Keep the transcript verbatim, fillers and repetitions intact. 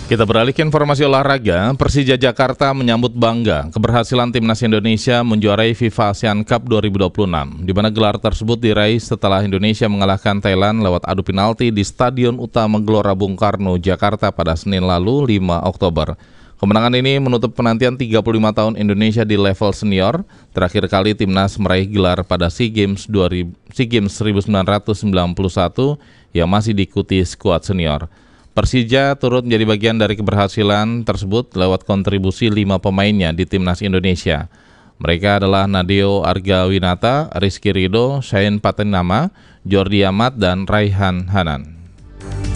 Kita beralih ke informasi olahraga. Persija Jakarta menyambut bangga keberhasilan timnas Indonesia menjuarai FIFA ASEAN Cup dua ribu dua puluh enam, di mana gelar tersebut diraih setelah Indonesia mengalahkan Thailand lewat adu penalti di Stadion Utama Gelora Bung Karno, Jakarta pada Senin lalu, lima Oktober. Kemenangan ini menutup penantian tiga puluh lima tahun Indonesia di level senior. Terakhir kali timnas meraih gelar pada SEA Games, SEA Games seribu sembilan ratus sembilan puluh satu yang masih diikuti skuad senior. Persija turut menjadi bagian dari keberhasilan tersebut lewat kontribusi lima pemainnya di timnas Indonesia. Mereka adalah Nadeo Argawinata, Rizky Ridho, Shane Patenama, Jordi Amat, dan Raihan Hanan.